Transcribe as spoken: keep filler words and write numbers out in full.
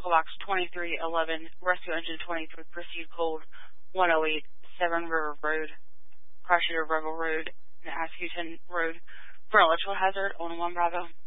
Local Box twenty-three eleven, Rescue Engine twenty-three, proceed code one oh eight, Seven River Road, Crush Rebel Road, and Askew Road, for electrical hazard on one Bravo.